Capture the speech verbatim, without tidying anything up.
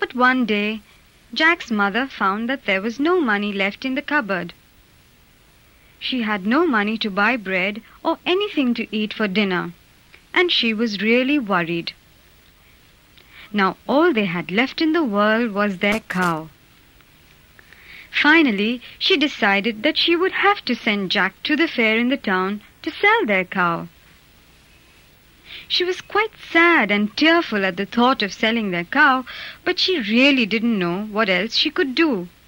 But one day, Jack's mother found that there was no money left in the cupboard. She had no money to buy bread or anything to eat for dinner, and she was really worried. Now all they had left in the world was their cow. Finally, she decided that she would have to send Jack to the fair in the town to sell their cow. She was quite sad and tearful at the thought of selling their cow, but she really didn't know what else she could do.